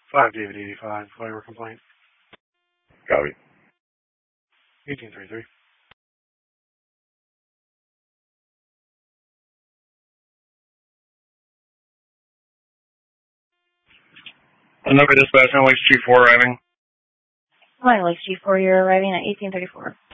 5 David 85, fire complaint. Copy. 1833. Number dispatch on Lakes G4 arriving. Hi, Lakes G4, you're arriving at 1834.